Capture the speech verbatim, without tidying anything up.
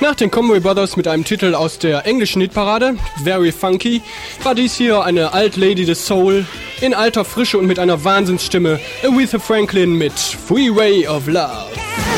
Nach den Conway Brothers mit einem Titel aus der englischen Hitparade, Very Funky, war dies hier eine Alt-Lady des Soul, in alter Frische und mit einer Wahnsinnsstimme, Aretha Franklin mit Freeway of Love.